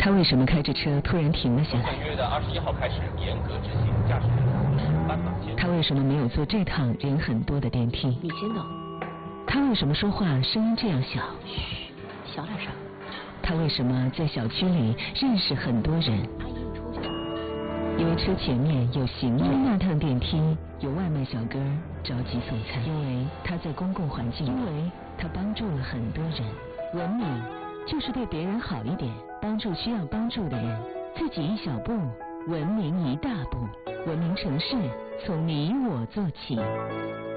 他为什么开着车突然停了下来？ 本月的21号开始严格执行驾驶人同时斑马线。 他为什么没有坐这趟人很多的电梯？ 你先走。 他为什么说话声音这样小？ 嘘，小点声。 他为什么在小区里认识很多人？ 阿姨，你出去。 因为车前面有行人，因为那趟电梯有外卖小哥着急送餐，因为他在公共环境，因为他帮助了很多人。文明就是对别人好一点，帮助需要帮助的人，自己一小步，文明一大步。文明城市从你我做起。